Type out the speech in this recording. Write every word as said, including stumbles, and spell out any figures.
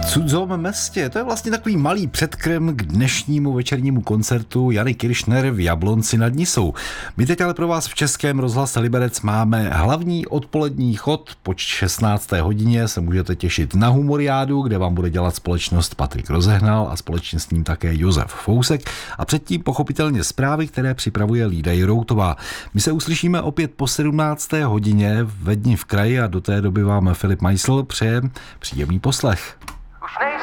Cudzom mestě, to je vlastně takový malý předkrm k dnešnímu večernímu koncertu Jany Kiršner v Jablonci nad Nisou. My teď ale pro vás v Českém rozhlase Liberec máme hlavní odpolední chod. Po šestnácté hodině se můžete těšit na Humoriádu, kde vám bude dělat společnost Patrik Rozehnal a společně s ním také Josef Fousek a předtím pochopitelně zprávy, které připravuje Lída Jiroutová. My se uslyšíme opět po sedmnácté hodině ve Dni v kraji a do té doby vám Filip Meissl přeje příjemný poslech.